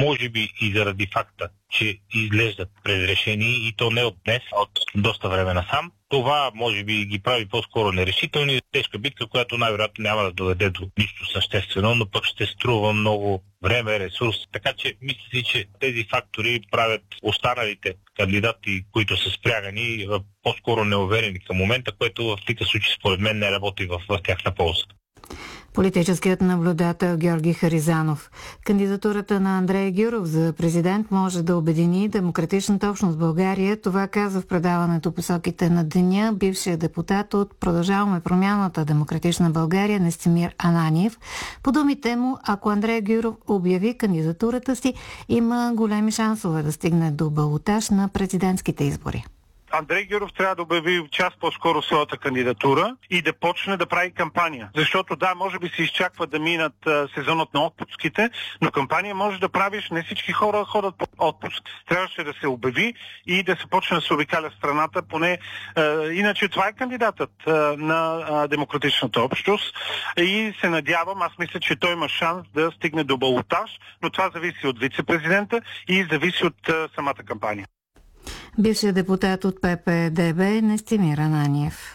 може би и заради факта, че изглеждат предрешени и то не от днес, а от доста време насам. Това може би ги прави по-скоро нерешителни. Тежка битка, която най-вероятно няма да доведе до нищо съществено, но пък ще струва много време, ресурс. Така че мисля си, че тези фактори правят останалите кандидати, които са спрягани, по-скоро неуверени към момента, което в такъв случай според мен не работи в тяхна полза. Политическият наблюдател Георги Харизанов. Кандидатурата на Андрей Гюров за президент може да обедини демократичната общност в България. Това каза в предаването "Посоките на деня" бившият депутат от "Продължаваме промяната" Демократична България Нестимир Ананиев. По думите му, ако Андрей Гюров обяви кандидатурата си, има големи шансове да стигне до балотаж на президентските избори. Андрей Гюров трябва да обяви час по-скоро своята кандидатура и да почне да прави кампания. Защото да, може би се изчаква да минат сезонът на отпуските, но кампания може да правиш, не всички хора ходят по отпуск. Трябваше да се обяви и да се почне да се обикаля страната, поне иначе това е кандидатът на демократичната общност и се надявам, аз мисля, че той има шанс да стигне до балотаж, но това зависи от вице-президента и зависи от самата кампания. Бившият депутат от ППДБ Нестимир Ананиев.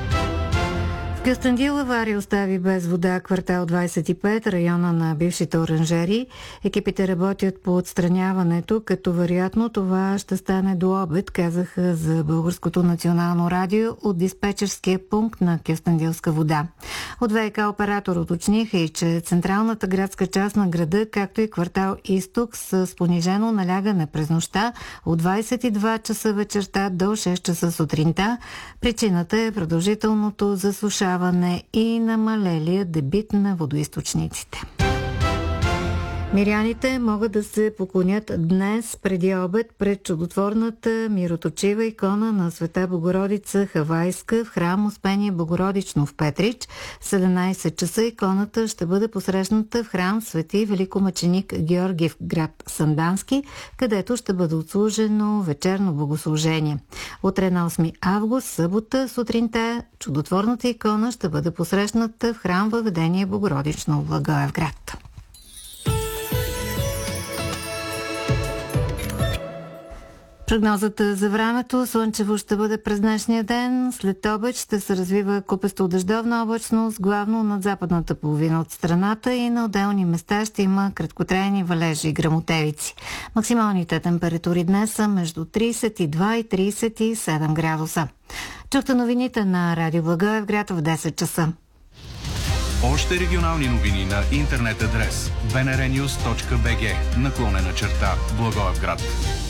Кюстендил авария остави без вода квартал 25, района на бившите оранжери. Екипите работят по отстраняването, като вероятно това ще стане до обед, казаха за Българското национално радио от диспетчерския пункт на Кюстендилска вода. От ВиК оператор уточниха и, че централната градска част на града, както и квартал Изток, с понижено налягане през нощта от 22 часа вечерта до 6 часа сутринта. Причината е продължителното засушаване и намалелия дебит на водоизточниците. Миряните могат да се поклонят днес преди обед пред чудотворната мироточива икона на Света Богородица Хавайска в храм Успение Богородично в Петрич. В 17 часа иконата ще бъде посрещната в храм Свети Великомъченик Георги в град Сандански, където ще бъде отслужено вечерно богослужение. Утре на 8 август, събота сутринта, чудотворната икона ще бъде посрещната в храм Въведение Богородично в Благоевград. Прогнозата за времето: слънчево ще бъде през днешния ден. След обед ще се развива купесто дъждовна облачност, главно над западната половина от страната, и на отделни места ще има краткотрайни валежи и гръмотевици. Максималните температури днес са между 32 и 37 градуса. Чухте новините на Радио Благоевград в 10 часа. Още регионални новини на интернет адрес bnrnews.bg /Благоевград.